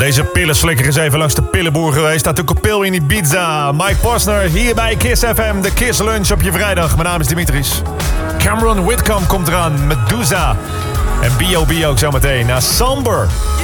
Deze pillenslikker is even langs de pillenboer geweest. Staat ook op pil in Ibiza. Mike Posner hier bij Kiss FM. De Kiss Lunch op je vrijdag. Mijn naam is Dimitris. Cameron Whitcomb komt eraan. Medusa. En B.O.B. ook zometeen. Na Somber.